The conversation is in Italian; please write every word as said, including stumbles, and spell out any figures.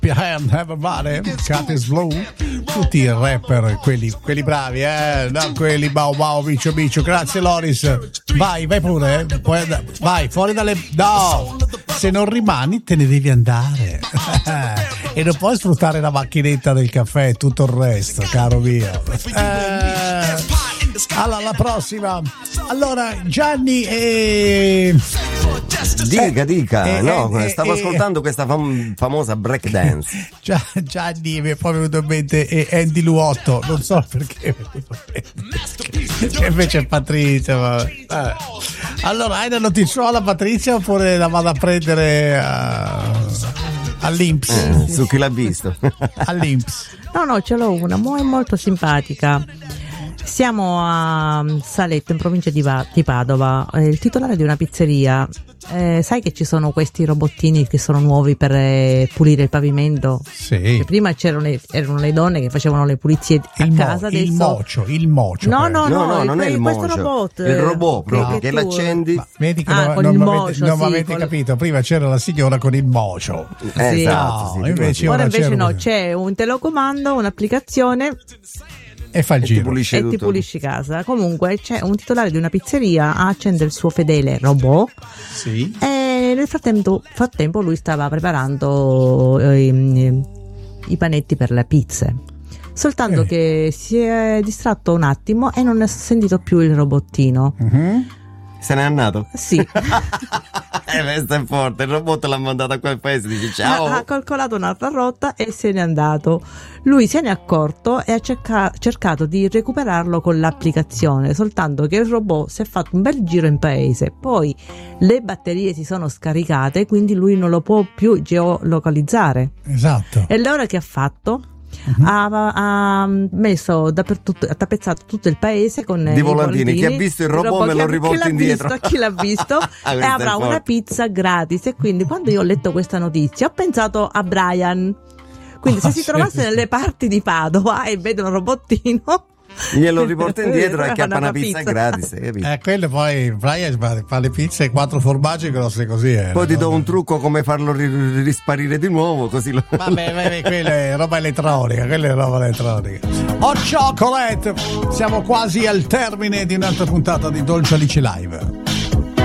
Everybody, Curtis Blow, tutti i rapper, quelli, quelli bravi, eh, no, quelli Bau Bau, Bicio Bicio, grazie Loris, vai, vai pure, eh. Puoi and- vai, fuori dalle, no, se non rimani te ne devi andare, e non puoi sfruttare la macchinetta del caffè e tutto il resto, caro mio. Eh, allora, alla prossima, allora Gianni e... Dica, dica, eh, no, eh, stavo eh, ascoltando eh, questa fam- famosa breakdance. Gianni mi è poi venuto in mente e Andy Luotto, non so perché. E invece Patrizia. Ma... Eh. Allora, hai una notiziola Patrizia oppure la vado a prendere uh, all'I N P S? Eh, su chi l'ha visto? All'I N P S. No, no, ce l'ho una, mo- è molto simpatica. Siamo a Saletto, in provincia di, Va- di Padova. Eh, il titolare di una pizzeria, eh, sai che ci sono questi robottini che sono nuovi per eh, pulire il pavimento? Sì. Che prima c'erano le, erano le donne che facevano le pulizie a Il, mo- casa. il adesso... mocio, il mocio. No, per- no, No, no, no, non il- è il questo mocio, robot, il robot proprio, che- che, che l'accendi. Ma vedi che Ah, non, con non il mi avete, mocio, non mi sì, avete con- capito, prima c'era la signora con il mocio. Eh, Sì. esatto, No, sì, invece Ora ora invece c'era- no, c'è un telecomando, un'applicazione e fa il E ti giro. pulisce e ti tutto. pulisci casa. Comunque c'è un titolare di una pizzeria, accende il suo fedele robot Sì. e nel frattempo, frattempo lui stava preparando eh, i, i panetti per le pizze. Soltanto Eh. che si è distratto un attimo e non ha sentito più il robottino. Mhm. Se n'è andato? Sì, Eh, questo è forte, il robot l'ha mandato a quel paese, dice ciao. ha calcolato un'altra rotta e se n'è andato. Lui se n'è accorto e ha cerca- cercato di recuperarlo con l'applicazione, soltanto che il robot si è fatto un bel giro in paese, poi le batterie si sono scaricate, quindi lui non lo può più geolocalizzare. Esatto. E allora che ha fatto? Mhm. Ha, ha messo dappertutto, ha tappezzato tutto il paese con Di i volantini. Chi ha visto il robot me lo chi- chi riporta l'ha indietro. visto, chi l'ha visto Ah, e questo è avrà forte. una pizza gratis. E quindi quando io ho letto questa notizia ho pensato a Brian. Quindi Oh, se si sì, trovasse sì. nelle parti di Padova e vede un robottino, Glielo riporta indietro e chiappa Una una pizza pizza. gratis, hai capito? Eh, quello poi Brian fa, fa le pizze e quattro formaggi grosse così. Eh, Poi ti do no? un trucco come farlo ri- risparire di nuovo, così lo... Vabbè, vabbè, quella è roba elettronica, quella è roba elettronica. Hot Chocolate, siamo quasi al termine di un'altra puntata di Dolce Alice Live.